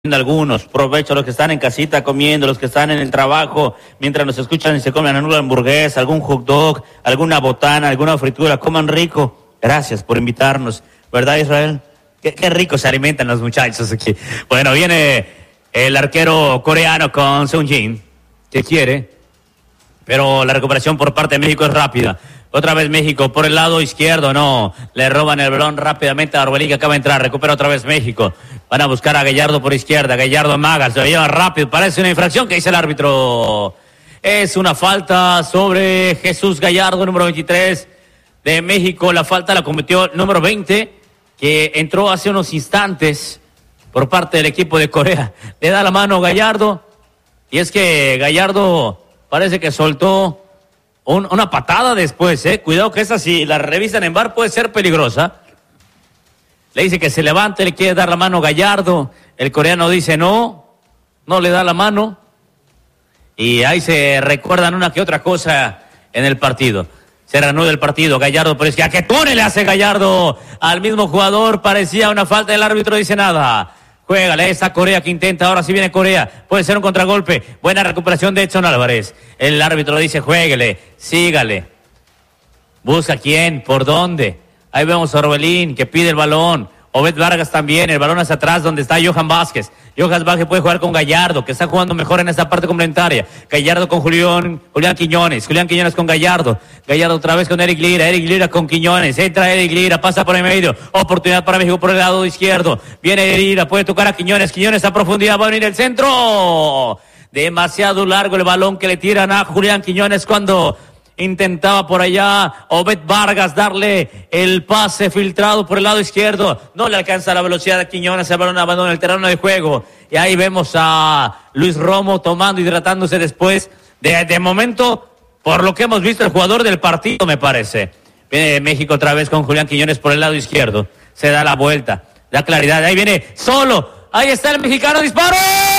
algunos, provecho a los que están en casita comiendo, los que están en el trabajo, mientras nos escuchan y se comen alguna hamburguesa, algún hot dog, alguna botana, alguna fritura, coman rico. Gracias por invitarnos, ¿verdad, Israel? Qué rico se alimentan los muchachos aquí. Bueno, viene el arquero coreano con Seung Jin, que quiere, pero la recuperación por parte de México es rápida. Otra vez México por el lado izquierdo, no, le roban el balón rápidamente a Orbelín, que acaba de entrar, recupera otra vez México. Van a buscar a Gallardo por izquierda, Gallardo amaga, se lo lleva rápido, parece una infracción que dice el árbitro. Es una falta sobre Jesús Gallardo, número 23 de México. La falta la cometió el número 20, que entró hace unos instantes por parte del equipo de Corea. Le da la mano a Gallardo, y es que Gallardo parece que soltó una patada después, cuidado que esa, si la revisan en VAR, puede ser peligrosa. Le dice que se levante, le quiere dar la mano a Gallardo, el coreano dice no le da la mano, y ahí se recuerdan una que otra cosa en el partido. Se reanuda el partido, Gallardo por izquierda, ¿qué túnel le hace Gallardo al mismo jugador? Parecía una falta, el árbitro dice nada. Juégale, esa Corea que intenta, ahora sí viene Corea, puede ser un contragolpe, buena recuperación de Edson Álvarez. El árbitro dice juéguele, sígale. Busca quién, por dónde. Ahí vemos a Orbelín que pide el balón. Obed Vargas también, el balón hacia atrás donde está Johan Vázquez. Johan Vázquez puede jugar con Gallardo, que está jugando mejor en esta parte complementaria. Gallardo con Julián Quiñones. Julián Quiñones con Gallardo. Gallardo otra vez con Eric Lira con Quiñones. Entra Eric Lira, pasa por el medio. Oportunidad para México por el lado izquierdo. Viene Lira, puede tocar a Quiñones. Quiñones a profundidad, va a venir el centro. Demasiado largo el balón que le tiran a Julián Quiñones cuando intentaba por allá Obed Vargas darle el pase filtrado por el lado izquierdo. No le alcanza la velocidad de Quiñones, el balón abandona el terreno de juego. Y ahí vemos a Luis Romo tomando, hidratándose después. De momento, por lo que hemos visto, el jugador del partido, me parece. Viene México otra vez con Julián Quiñones por el lado izquierdo. Se da la vuelta, da claridad. Ahí viene solo. Ahí está el mexicano, disparo.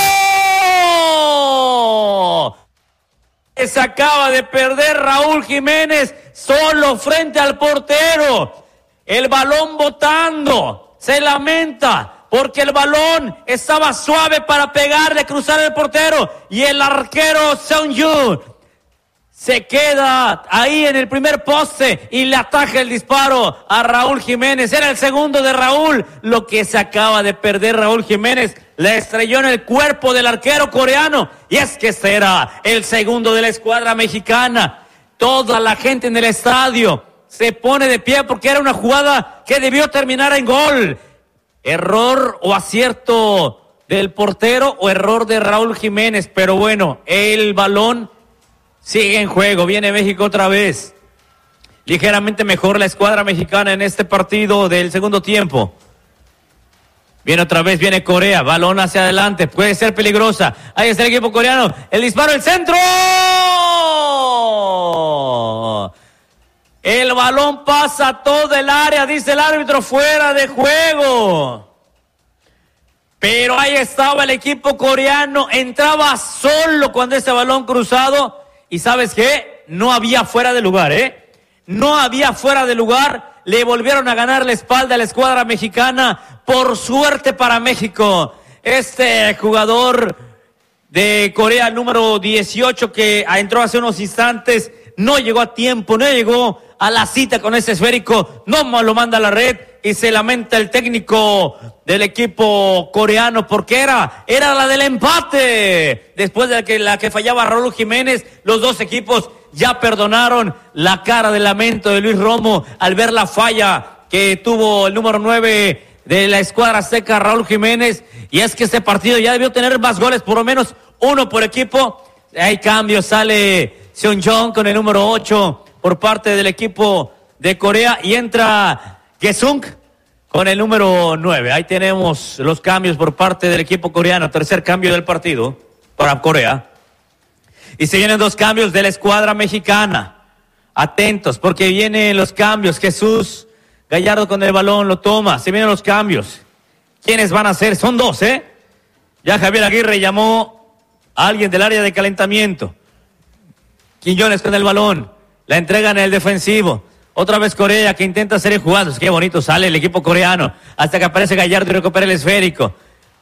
Se acaba de perder Raúl Jiménez solo frente al portero. El balón botando. Se lamenta porque el balón estaba suave para pegarle, cruzar el portero. Y el arquero Seung Jin se queda ahí en el primer poste y le ataja el disparo a Raúl Jiménez. Era el segundo de Raúl. Lo que se acaba de perder Raúl Jiménez le estrelló en el cuerpo del arquero coreano. Y es que este era el segundo de la escuadra mexicana. Toda la gente en el estadio se pone de pie porque era una jugada que debió terminar en gol. Error o acierto del portero o error de Raúl Jiménez. Pero bueno, el balón sigue en juego. Viene México otra vez. Ligeramente mejor la escuadra mexicana en este partido del segundo tiempo. Viene otra vez, viene Corea, balón hacia adelante, puede ser peligrosa. Ahí está el equipo coreano, el disparo, el centro. El balón pasa todo el área, dice el árbitro, fuera de juego. Pero ahí estaba el equipo coreano, entraba solo cuando ese balón cruzado. Y ¿sabes qué? No había fuera de lugar, No había fuera de lugar. Le volvieron a ganar la espalda a la escuadra mexicana. Por suerte para México, este jugador de Corea, número 18, que entró hace unos instantes, no llegó a tiempo, no llegó a la cita con ese esférico, no lo manda a la red y se lamenta el técnico del equipo coreano porque era la del empate. Después de la que fallaba Raúl Jiménez, los dos equipos ya perdonaron. La cara de lamento de Luis Romo al ver la falla que tuvo el número 9 de la escuadra azteca, Raúl Jiménez. Y es que este partido ya debió tener más goles, por lo menos uno por equipo. Hay cambios, sale Seung Jin con el número 8 por parte del equipo de Corea y entra Gesung con el número 9. Ahí tenemos los cambios por parte del equipo coreano. Tercer cambio del partido para Corea. Y se vienen dos cambios de la escuadra mexicana. Atentos, porque vienen los cambios. Jesús Gallardo con el balón, lo toma. Se vienen los cambios. ¿Quiénes van a ser? Son dos, Ya Javier Aguirre llamó a alguien del área de calentamiento. Quiñones con el balón. La entrega en el defensivo. Otra vez Corea que intenta hacer jugadas. Qué bonito sale el equipo coreano. Hasta que aparece Gallardo y recupera el esférico.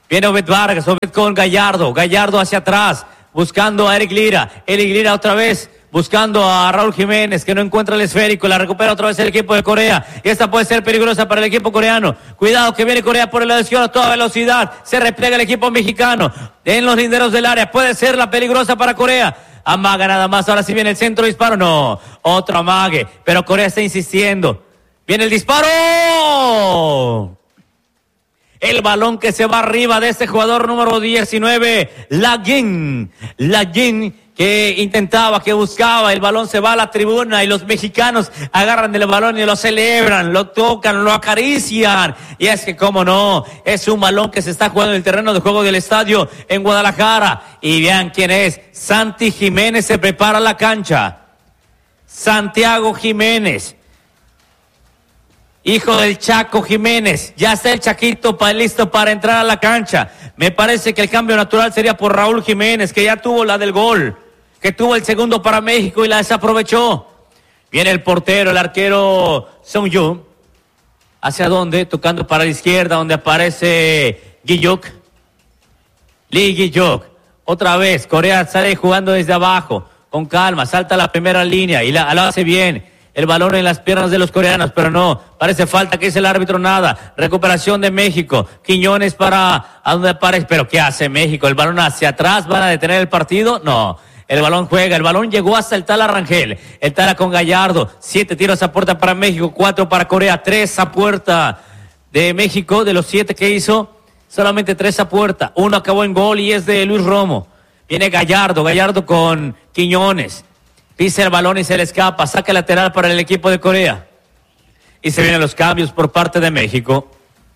Viene Obed Vargas, Obed con Gallardo. Gallardo hacia atrás, buscando a Eric Lira. Eric Lira otra vez, buscando a Raúl Jiménez, que no encuentra el esférico. La recupera otra vez el equipo de Corea. Y esta puede ser peligrosa para el equipo coreano. Cuidado que viene Corea por el lado izquierdo a toda velocidad. Se repliega el equipo mexicano en los linderos del área. Puede ser la peligrosa para Corea. Amaga nada más. Ahora sí viene el centro disparo. No, otro amague. Pero Corea está insistiendo. Viene el disparo. El balón que se va arriba de este jugador número 19, Lajin, que intentaba, que buscaba, el balón se va a la tribuna y los mexicanos agarran el balón y lo celebran, lo tocan, lo acarician. Y es que, cómo no, es un balón que se está jugando en el terreno de juego del estadio en Guadalajara. Y vean quién es, Santi Jiménez se prepara la cancha. Santiago Jiménez, hijo del Chaco Jiménez, ya está el Chaquito listo para entrar a la cancha. Me parece que el cambio natural sería por Raúl Jiménez, que ya tuvo la del gol, que tuvo el segundo para México y la desaprovechó. Viene el portero, el arquero Seung-Yu. ¿Hacia dónde? Tocando para la izquierda, donde aparece Guillok. Lee Guillok. Otra vez, Corea sale jugando desde abajo, con calma, salta a la primera línea y lo hace bien. El balón en las piernas de los coreanos, pero no, parece falta, que dice el árbitro, nada. Recuperación de México, Quiñones para, ¿a dónde aparece? Pero ¿qué hace México? ¿El balón hacia atrás? ¿Van a detener el partido? No, el balón juega, el balón llegó hasta el Tala Rangel, el Tala con Gallardo, 7 tiros a puerta para México, 4 para Corea, 3 a puerta de México. De los 7 que hizo, solamente 3 a puerta, 1 acabó en gol y es de Luis Romo. Viene Gallardo con Quiñones. Pisa el balón y se le escapa. Saca lateral para el equipo de Corea. Y se vienen los cambios por parte de México.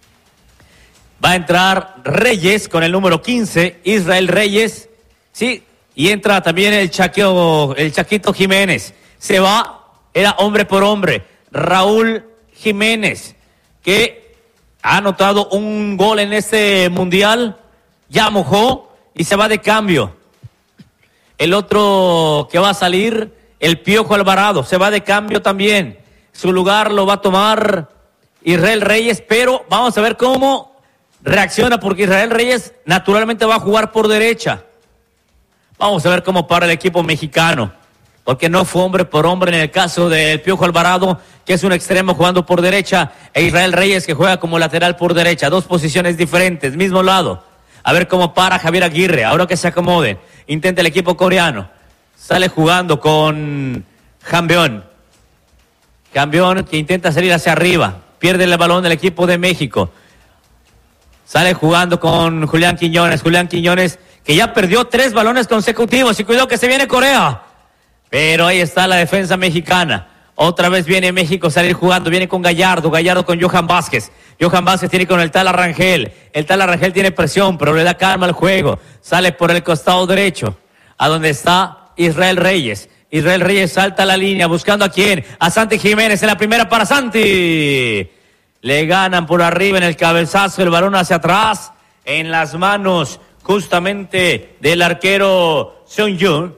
Va a entrar Reyes con el número 15. Israel Reyes. Sí. Y entra también el Chaquito Jiménez. Se va. Era hombre por hombre. Raúl Jiménez, que ha anotado un gol en este mundial. Ya mojó y se va de cambio. El otro que va a salir, el Piojo Alvarado, se va de cambio también. Su lugar lo va a tomar Israel Reyes, pero vamos a ver cómo reacciona, porque Israel Reyes naturalmente va a jugar por derecha. Vamos a ver cómo para el equipo mexicano, porque no fue hombre por hombre en el caso del Piojo Alvarado, que es un extremo jugando por derecha, e Israel Reyes, que juega como lateral por derecha. 2 posiciones diferentes, mismo lado. A ver cómo para Javier Aguirre, ahora que se acomoden. Intenta el equipo coreano. Sale jugando con Jambeón. Jambeón que intenta salir hacia arriba. Pierde el balón del equipo de México. Sale jugando con Julián Quiñones. Julián Quiñones, que ya perdió 3 balones consecutivos. Y cuidado que se viene Corea. Pero ahí está la defensa mexicana. Otra vez viene México a salir jugando. Viene con Gallardo con Johan Vázquez. Johan Vázquez tiene con el Tala Rangel. El Tala Rangel tiene presión, pero le da calma al juego. Sale por el costado derecho, a donde está Israel Reyes. Israel Reyes salta a la línea, buscando a quién. A Santi Jiménez en la primera para Santi. Le ganan por arriba en el cabezazo, el balón hacia atrás, en las manos justamente del arquero Seung-Yu,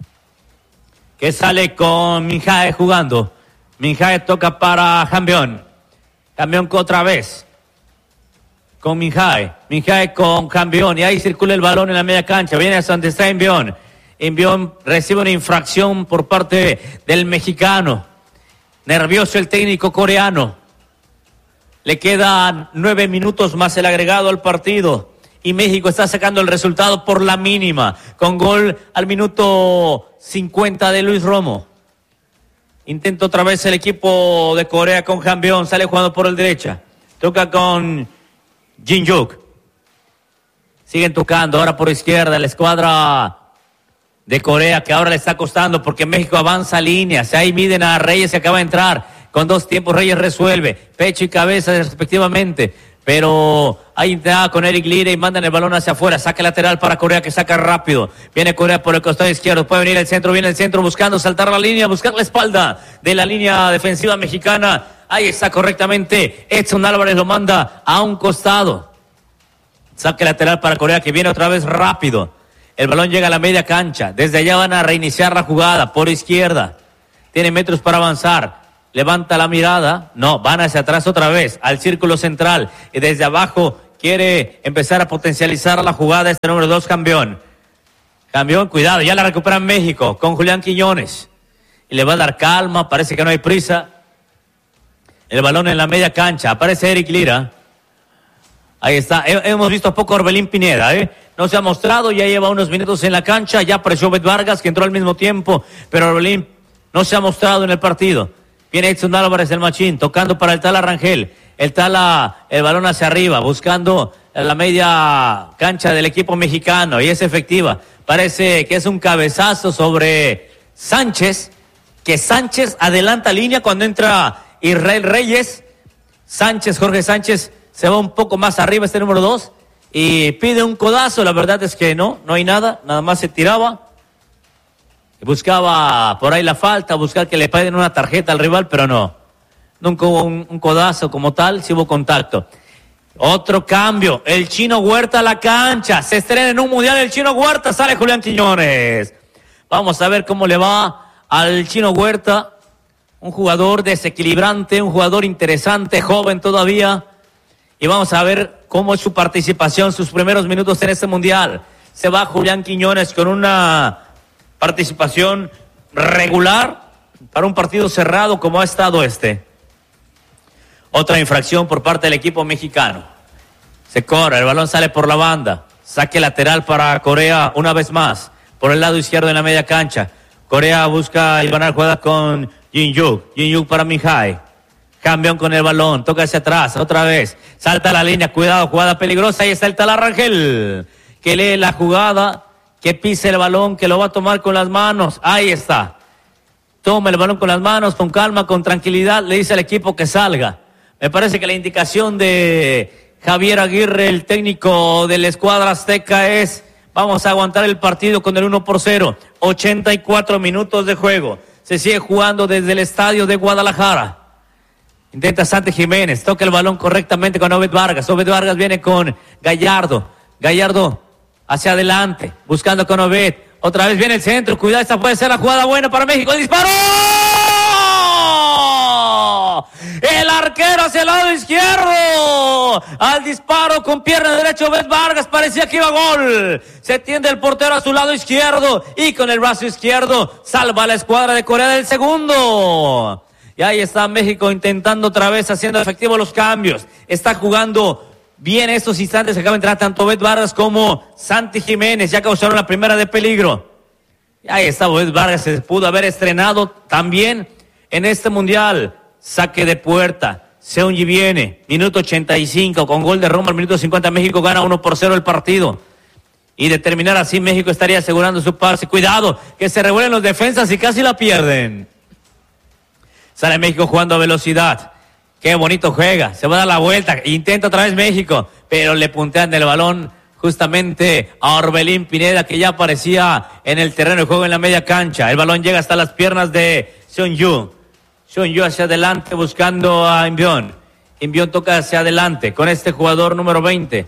que sale con Minjae jugando. Minjae toca para Jambeón. Jambeón otra vez con Minjae con Jambeón, y ahí circula el balón en la media cancha. Viene hasta donde está Envión. Envión recibe una infracción por parte del mexicano. Nervioso el técnico coreano. Le quedan 9 minutos más el agregado al partido y México está sacando el resultado por la mínima, con gol al minuto 50 de Luis Romo. Intenta otra vez el equipo de Corea con Jambeón, sale jugando por el derecha. Toca con Jin-Yuk. Siguen tocando ahora por izquierda la escuadra de Corea, que ahora le está costando porque México avanza líneas. Ahí miden a Reyes, se acaba de entrar. Con 2 tiempos Reyes resuelve, pecho y cabeza respectivamente. Pero ahí está con Eric Lira y mandan el balón hacia afuera. Saca lateral para Corea, que saca rápido. Viene Corea por el costado izquierdo. Puede venir el centro, viene el centro buscando saltar la línea, buscar la espalda de la línea defensiva mexicana. Ahí está correctamente. Edson Álvarez lo manda a un costado. Saque lateral para Corea, que viene otra vez rápido. El balón llega a la media cancha. Desde allá van a reiniciar la jugada por izquierda. Tiene metros para avanzar. Levanta la mirada. No, van hacia atrás otra vez, al círculo central. Y desde abajo quiere empezar a potencializar la jugada. Este número 2, Cambión. Cambión, cuidado, ya la recupera México con Julián Quiñones. Y le va a dar calma, parece que no hay prisa. El balón en la media cancha, aparece Eric Lira. Ahí está, hemos visto poco a Orbelín Pineda, no se ha mostrado, ya lleva unos minutos en la cancha, ya apareció Obed Vargas que entró al mismo tiempo, pero Orbelín no se ha mostrado en el partido. Viene Edson Álvarez, el machín, tocando para el Tala Rangel. El Tala, el balón hacia arriba, buscando la media cancha del equipo mexicano, y es efectiva. Parece que es un cabezazo sobre Sánchez, que Sánchez adelanta línea cuando entra Israel Reyes. Jorge Sánchez se va un poco más arriba, este número 2, y pide un codazo. La verdad es que no hay nada más se tiraba. Buscaba por ahí la falta, buscar que le paguen una tarjeta al rival, pero no. Nunca hubo un codazo como tal, sí hubo contacto. Otro cambio, el Chino Huerta a la cancha. Se estrena en un mundial el Chino Huerta, sale Julián Quiñones. Vamos a ver cómo le va al Chino Huerta. Un jugador desequilibrante, un jugador interesante, joven todavía. Y vamos a ver cómo es su participación, sus primeros minutos en este mundial. Se va Julián Quiñones con una participación regular para un partido cerrado como ha estado este. Otra infracción por parte del equipo mexicano. Se corre, el balón sale por la banda. Saque lateral para Corea una vez más. Por el lado izquierdo en la media cancha. Corea busca hilvanar jugada con Jin-Yuk. Jin-Yuk para Mihai. Cambión con el balón, toca hacia atrás, otra vez, salta la línea, cuidado, jugada peligrosa, ahí está el Tala Rangel, que lee la jugada, que pise el balón, que lo va a tomar con las manos, ahí está, toma el balón con las manos, con calma, con tranquilidad, le dice al equipo que salga. Me parece que la indicación de Javier Aguirre, el técnico de la escuadra azteca, es, vamos a aguantar el partido con el 1-0, 84 minutos de juego, se sigue jugando desde el estadio de Guadalajara. Intenta Santi Jiménez, toca el balón correctamente con Obed Vargas. Obed Vargas viene con Gallardo. Gallardo hacia adelante, buscando con Obed. Otra vez viene el centro, cuidado, esta puede ser la jugada buena para México. ¡El disparo! El arquero hacia el lado izquierdo. Al disparo con pierna derecha Obed Vargas, parecía que iba gol. Se tiende el portero a su lado izquierdo y con el brazo izquierdo salva a la escuadra de Corea del segundo. Y ahí está México intentando otra vez, haciendo efectivos los cambios. Está jugando bien estos instantes. Acaba de entrar tanto Obed Vargas como Santi Jiménez. Ya causaron la primera de peligro. Y ahí está Obed Vargas. Se pudo haber estrenado también en este mundial. Saque de puerta. Seungi viene. Minuto 85. Con gol de Roma al minuto 50. México gana 1-0 el partido. Y de terminar así, México estaría asegurando su pase. Cuidado, que se revuelven los defensas y casi la pierden. Sale México jugando a velocidad. Qué bonito juega. Se va a dar la vuelta. Intenta otra vez México. Pero le puntean el balón justamente a Orbelín Pineda, que ya aparecía en el terreno de juego en la media cancha. El balón llega hasta las piernas de Seon-Yu. Seon-Yu hacia adelante buscando a Inbión. Inbión toca hacia adelante con este jugador número 20.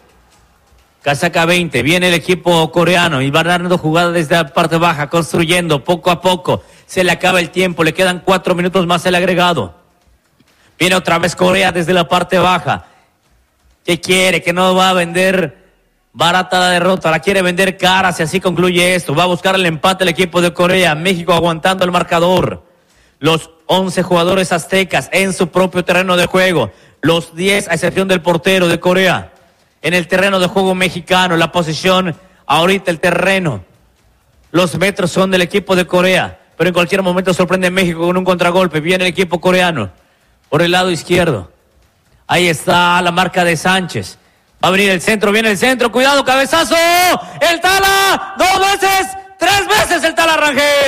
Casaca 20. Viene el equipo coreano y va dando jugada desde la parte baja, construyendo poco a poco. Se le acaba el tiempo, le quedan 4 minutos más el agregado. Viene otra vez Corea desde la parte baja. ¿Qué quiere? Que no va a vender barata la derrota, la quiere vender cara, si así concluye esto. Va a buscar el empate el equipo de Corea. México aguantando el marcador. Los 11 jugadores aztecas en su propio terreno de juego. Los 10 a excepción del portero de Corea. En el terreno de juego mexicano, la posición, ahorita el terreno. Los metros son del equipo de Corea. Pero en cualquier momento sorprende México con un contragolpe. Viene el equipo coreano por el lado izquierdo. Ahí está la marca de Sánchez. Va a venir el centro, viene el centro. Cuidado, cabezazo. El Tala, 2 veces, 3 veces el Tala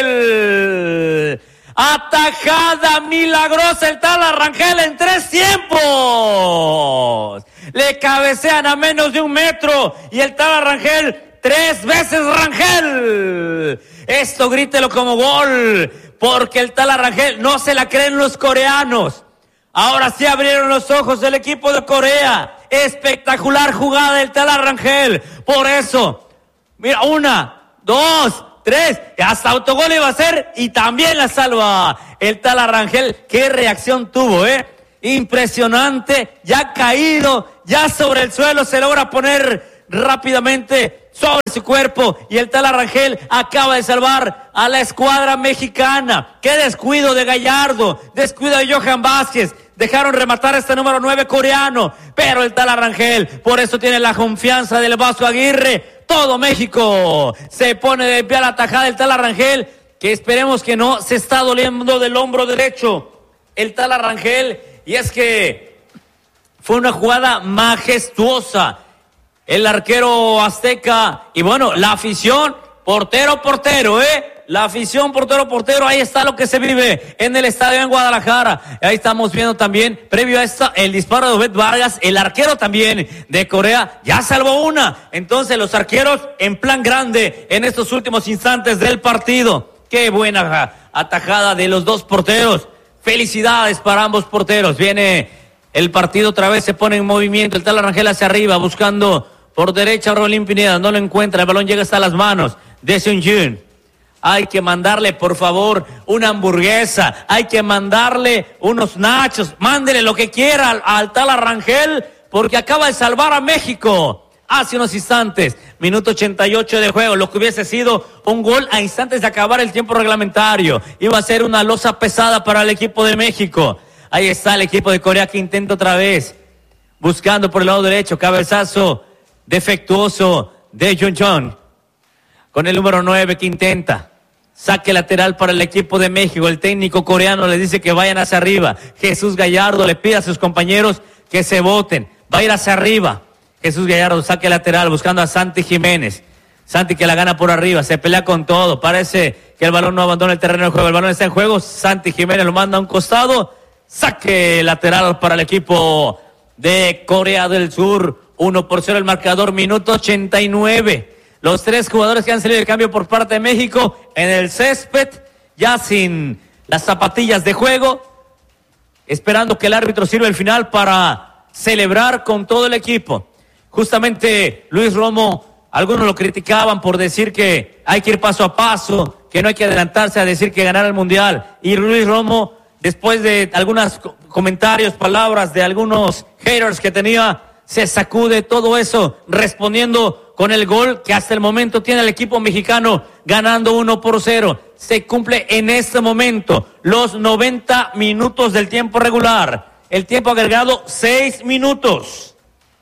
Rangel. Atajada milagrosa el Tala Rangel en 3 tiempos. Le cabecean a menos de 1 metro y el Tala Rangel 3 veces Rangel. Esto grítelo como gol, porque el Tala Rangel no se la creen los coreanos. Ahora sí abrieron los ojos del equipo de Corea. Espectacular jugada del Tala Rangel. Por eso, mira, 1, 2, 3, hasta autogol iba a ser y también la salva el Tala Rangel. Qué reacción tuvo, impresionante, ya caído, ya sobre el suelo, se logra poner rápidamente sobre su cuerpo y el Tala Rangel acaba de salvar a la escuadra mexicana. Qué descuido de Gallardo, descuido de Johan Vázquez. Dejaron rematar a este número 9 coreano, pero el Tala Rangel, por eso tiene la confianza del Vasco Aguirre. Todo México se pone de pie a la tajada del Tala Rangel, que esperemos que no se está doliendo del hombro derecho el Tala Rangel, y es que fue una jugada majestuosa. El arquero azteca, y bueno, la afición, portero, la afición, portero, ahí está lo que se vive en el estadio en Guadalajara. Ahí estamos viendo también, previo a esto, el disparo de Obed Vargas, el arquero también de Corea, ya salvó una. Entonces los arqueros en plan grande en estos últimos instantes del partido. Qué buena atajada de los dos porteros. Felicidades para ambos porteros. Viene el partido otra vez, se pone en movimiento, el Tala Rangel hacia arriba, buscando por derecha a Rolín Pineda, no lo encuentra, el balón llega hasta las manos de Seung-Jun. Hay que mandarle, por favor, una hamburguesa, hay que mandarle unos nachos, mándele lo que quiera al Tala Rangel, porque acaba de salvar a México hace unos instantes. Minuto 88 de juego, lo que hubiese sido un gol a instantes de acabar el tiempo reglamentario. Iba a ser una losa pesada para el equipo de México. Ahí está el equipo de Corea que intenta otra vez, buscando por el lado derecho, cabezazo defectuoso de Jun-Jun, con el número 9 que intenta. Saque lateral para el equipo de México. El técnico coreano le dice que vayan hacia arriba. Jesús Gallardo le pide a sus compañeros que se boten. Va a ir hacia arriba. Jesús Gallardo, saque lateral, buscando a Santi Jiménez. Santi que la gana por arriba, se pelea con todo. Parece que el balón no abandona el terreno de juego. El balón está en juego. Santi Jiménez lo manda a un costado. Saque lateral para el equipo de Corea del Sur. 1-0 el marcador, minuto 89. Los tres jugadores que han salido de cambio por parte de México en el césped, ya sin las zapatillas de juego, esperando que el árbitro sirva el final para celebrar con todo el equipo. Justamente Luis Romo, algunos lo criticaban por decir que hay que ir paso a paso, que no hay que adelantarse a decir que ganar el Mundial. Y Luis Romo, después de algunos comentarios, palabras de algunos haters que tenía, se sacude todo eso, respondiendo con el gol que hasta el momento tiene el equipo mexicano, ganando 1-0. Se cumple en este momento los 90 minutos del tiempo regular. El tiempo agregado, 6 minutos.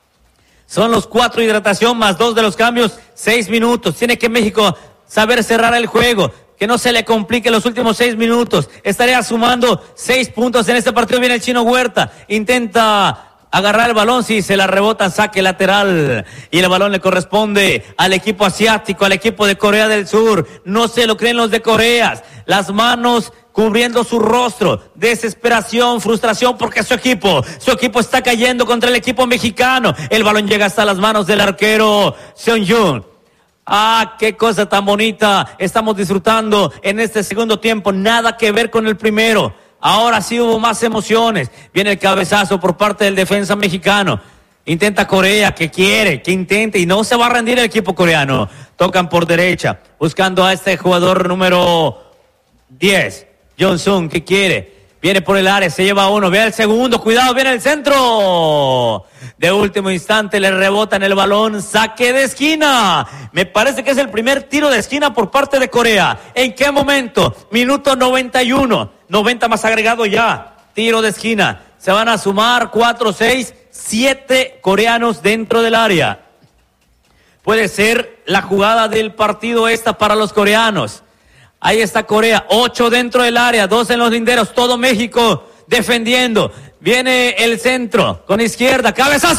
Son los 4 de hidratación más 2 de los cambios, 6 minutos. Tiene que México saber cerrar el juego, que no se le complique los últimos 6 minutos. Estaría sumando 6 puntos en este partido. Viene el Chino Huerta, intenta agarrar el balón, si se la rebota, saque lateral, y el balón le corresponde al equipo asiático, al equipo de Corea del Sur. No se lo creen los de Corea, las manos cubriendo su rostro, desesperación, frustración, porque su equipo está cayendo contra el equipo mexicano. El balón llega hasta las manos del arquero Seung-Jun. Ah, qué cosa tan bonita estamos disfrutando en este segundo tiempo, nada que ver con el primero. Ahora sí hubo más emociones. Viene el cabezazo por parte del defensa mexicano. Intenta Corea, que quiere, que intente, y no se va a rendir el equipo coreano. Tocan por derecha, buscando a este jugador número 10, Jong-sung, que quiere. Viene por el área, se lleva uno, vea el segundo, cuidado, viene el centro. De último instante le rebotan el balón, saque de esquina. Me parece que es el primer tiro de esquina por parte de Corea. ¿En qué momento? Minuto 91, 90 más agregado ya. Tiro de esquina, se van a sumar 4, 6, 7 coreanos dentro del área. Puede ser la jugada del partido esta para los coreanos. Ahí está Corea, 8 dentro del área, 2 en los linderos, todo México defendiendo. Viene el centro, con izquierda,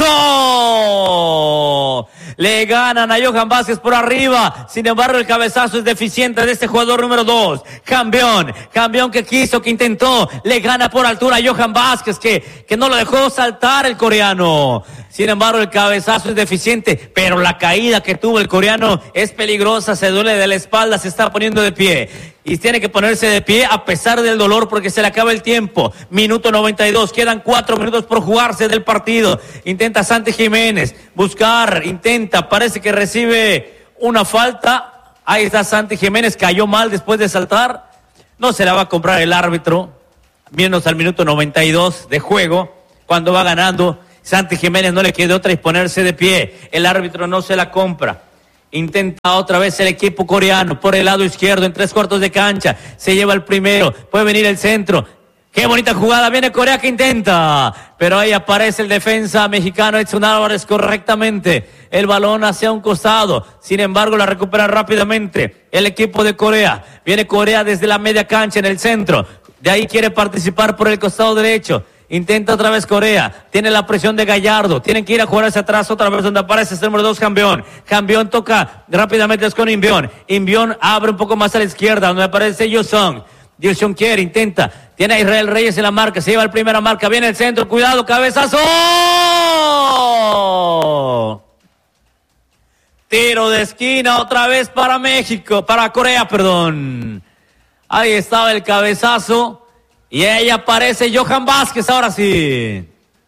¡cabezazo! Le ganan a Johan Vázquez por arriba. Sin embargo, el cabezazo es deficiente de este jugador número 2. Campeón que quiso, que intentó. Le gana por altura a Johan Vázquez, que no lo dejó saltar el coreano. Sin embargo, el cabezazo es deficiente, pero la caída que tuvo el coreano es peligrosa, se duele de la espalda, se está poniendo de pie. Y tiene que ponerse de pie a pesar del dolor porque se le acaba el tiempo. Minuto 92, quedan 4 minutos por jugarse del partido. Intenta Santi Jiménez parece que recibe una falta. Ahí está Santi Jiménez, cayó mal después de saltar. No se la va a comprar el árbitro, menos al minuto 92 de juego. cuando va ganando. Santi Jiménez no le quedó otra y ponerse de pie. El árbitro no se la compra. Intenta otra vez el equipo coreano por el lado izquierdo en 3/4 de cancha. Se lleva el primero. Puede venir el centro. Qué bonita jugada. Viene Corea que intenta. Pero ahí aparece el defensa mexicano Edson Álvarez correctamente. El balón hacia un costado. Sin embargo, la recupera rápidamente el equipo de Corea. Viene Corea desde la media cancha en el centro. De ahí quiere participar por el costado derecho. Intenta otra vez Corea, tiene la presión de Gallardo, tienen que ir a jugar hacia atrás otra vez donde aparece el número 2 Cambión. Cambión toca rápidamente con Invión. Invión abre un poco más a la izquierda donde aparece Yosong. Yosong quiere, intenta, tiene a Israel Reyes en la marca, se lleva el primera marca, viene el centro, cuidado, cabezazo. Tiro de esquina otra vez para México, para Corea, perdón. Ahí estaba el cabezazo. Y ahí aparece Johan Vázquez, ahora sí.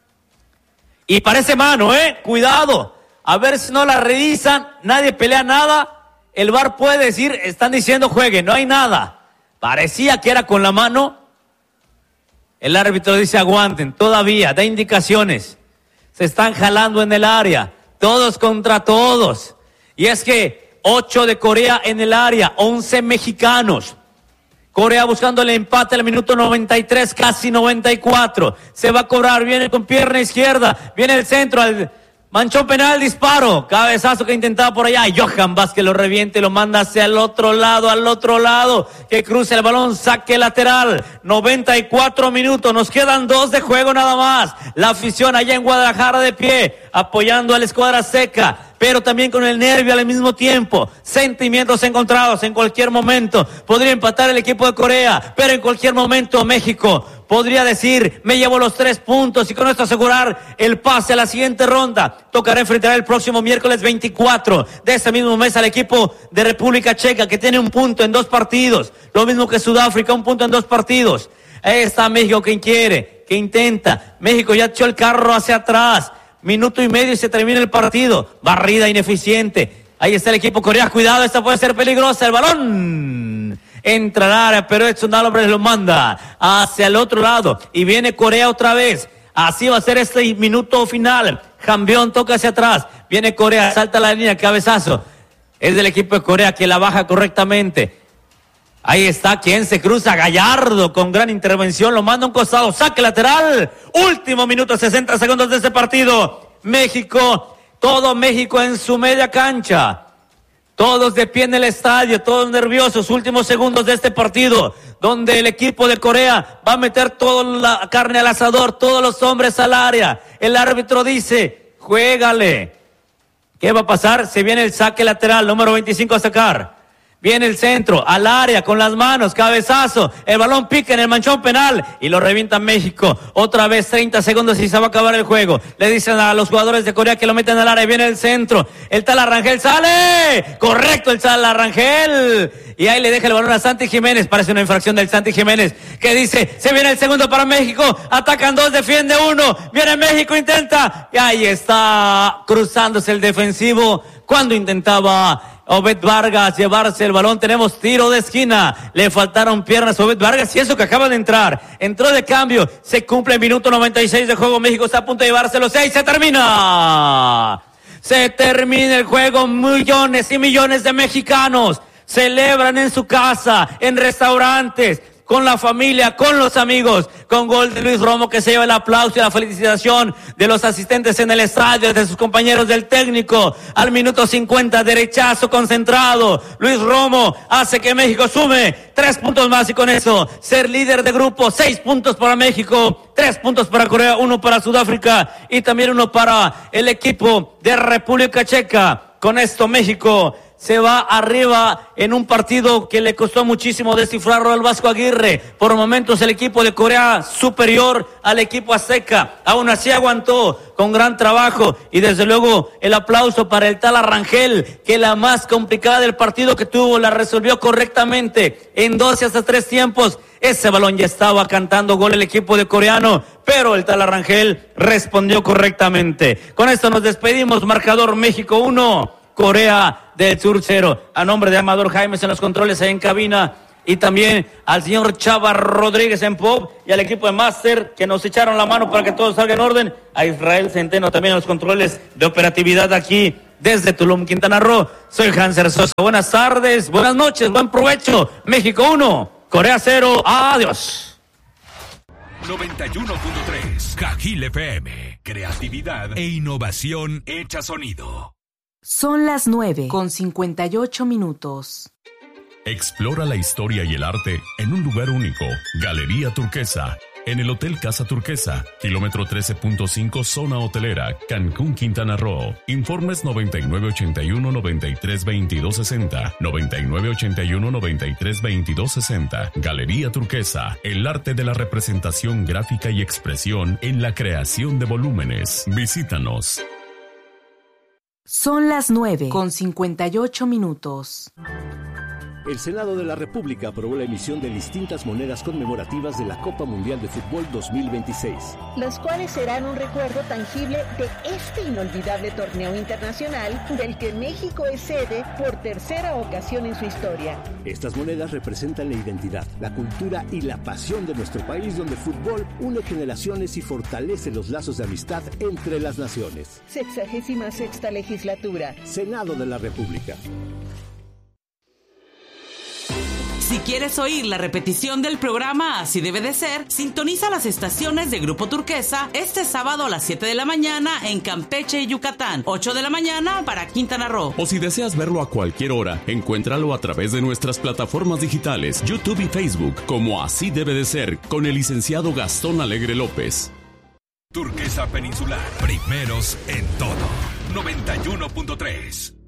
Y parece mano, cuidado. A ver si no la revisan, nadie pelea nada. El VAR puede decir, están diciendo juegue, no hay nada. Parecía que era con la mano. El árbitro dice aguanten, todavía, da indicaciones. Se están jalando en el área, todos contra todos. Y es que 8 de Corea en el área, 11 mexicanos. Corea buscando el empate al minuto 93, casi 94. Se va a cobrar, viene con pierna izquierda, viene el centro, al manchón penal, disparo. Cabezazo que intentaba por allá. Johan Vázquez lo reviente, lo manda hacia el otro lado. Que cruce el balón, saque lateral. 94 minutos, nos quedan 2 de juego nada más. La afición allá en Guadalajara de pie, apoyando a la escuadra Azteca. Pero también con el nervio al mismo tiempo. Sentimientos encontrados en cualquier momento. Podría empatar el equipo de Corea, pero en cualquier momento México podría decir, me llevo los 3 puntos y con esto asegurar el pase a la siguiente ronda. Tocará enfrentar el próximo miércoles 24 de este mismo mes al equipo de República Checa, que tiene 1 punto en 2 partidos. Lo mismo que Sudáfrica, 1 punto en 2 partidos. Ahí está México, quien quiere, que intenta. México ya echó el carro hacia atrás. Minuto y medio y se termina el partido. Barrida ineficiente. Ahí está el equipo coreano. Cuidado, esta puede ser peligrosa. El balón entra al área, pero Edson Álvarez lo manda hacia el otro lado. Y viene Corea otra vez. Así va a ser este minuto final. Cambión toca hacia atrás. Viene Corea, salta la línea, cabezazo. Es del equipo de Corea que la baja correctamente. Ahí está, quien se cruza, Gallardo, con gran intervención, lo manda a un costado, saque lateral, último minuto, 60 segundos de este partido. México, todo México en su media cancha, todos de pie en el estadio, todos nerviosos, últimos segundos de este partido, donde el equipo de Corea va a meter toda la carne al asador, todos los hombres al área. El árbitro dice, juégale. ¿Qué va a pasar? Se viene el saque lateral, número 25 a sacar. Viene el centro, al área, con las manos, cabezazo, el balón pica en el manchón penal y lo revienta México. Otra vez 30 segundos y se va a acabar el juego. Le dicen a los jugadores de Corea que lo meten al área, viene el centro, el Tala Rangel sale, correcto el Tala Rangel. Y ahí le deja el balón a Santi Jiménez, parece una infracción del Santi Jiménez, que dice, se viene el segundo para México, atacan 2, defiende 1, viene México, intenta, y ahí está cruzándose el defensivo cuando intentaba Obed Vargas llevarse el balón. Tenemos tiro de esquina, le faltaron piernas a Obed Vargas y eso que acaba de entrar, entró de cambio, se cumple el minuto 96 de juego, México está a punto de llevarse los 6, se termina el juego. Millones y millones de mexicanos celebran en su casa, en restaurantes, con la familia, con los amigos, con gol de Luis Romo, que se lleva el aplauso y la felicitación de los asistentes en el estadio, de sus compañeros del técnico. Al minuto 50, derechazo concentrado, Luis Romo hace que México sume 3 puntos más y con eso ser líder de grupo. 6 puntos para México, 3 puntos para Corea, 1 para Sudáfrica y también 1 para el equipo de República Checa. Con esto México se va arriba en un partido que le costó muchísimo descifrarlo al Vasco Aguirre. Por momentos el equipo de Corea superior al equipo azteca. Aún así aguantó con gran trabajo y desde luego el aplauso para el Tala Rangel, que la más complicada del partido que tuvo la resolvió correctamente en 12 hasta 3 tiempos. Ese balón ya estaba cantando gol el equipo de coreano, pero el Tala Rangel respondió correctamente. Con esto nos despedimos. Marcador México 1, Corea del Sur 0. A nombre de Amador Jaimes en los controles ahí en cabina, y también al señor Chava Rodríguez en Pop y al equipo de Master que nos echaron la mano para que todo salga en orden. A Israel Centeno también en los controles de operatividad aquí desde Tulum, Quintana Roo. Soy Hanser Sosa. Buenas tardes, buenas noches, buen provecho. México 1, Corea 0. Adiós. 91.3 Cajil FM. Creatividad e innovación hecha sonido. Son las 9:58. Explora la historia y el arte en un lugar único. Galería Turquesa, en el Hotel Casa Turquesa, kilómetro 13.5, zona hotelera, Cancún, Quintana Roo. Informes 9981-932260, 9981-932260. Galería Turquesa, el arte de la representación gráfica y expresión en la creación de volúmenes. Visítanos. Son las 9:58. El Senado de la República aprobó la emisión de distintas monedas conmemorativas de la Copa Mundial de Fútbol 2026. Las cuales serán un recuerdo tangible de este inolvidable torneo internacional del que México es sede por tercera ocasión en su historia. Estas monedas representan la identidad, la cultura y la pasión de nuestro país, donde el fútbol une generaciones y fortalece los lazos de amistad entre las naciones. 66ª legislatura. Senado de la República. Si quieres oír la repetición del programa Así Debe de Ser, sintoniza las estaciones de Grupo Turquesa este sábado a las 7 de la mañana en Campeche y Yucatán, 8 de la mañana para Quintana Roo. O si deseas verlo a cualquier hora, encuéntralo a través de nuestras plataformas digitales, YouTube y Facebook, como Así Debe de Ser, con el licenciado Gastón Alegre López. Turquesa Peninsular, primeros en todo. 91.3